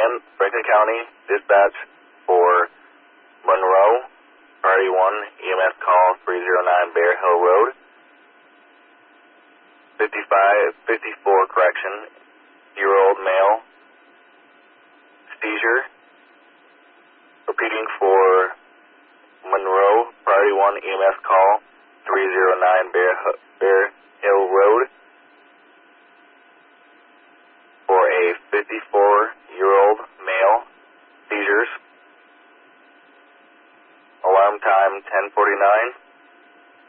Franklin County Dispatch for Monroe, Priority 1, EMS call 309 Bear Hill Road. 54 correction, year-old male, seizure. Repeating for Monroe, Priority 1, EMS call 309 Bear Hill Road. For a 54-year-old male, seizures. Alarm time 10:49.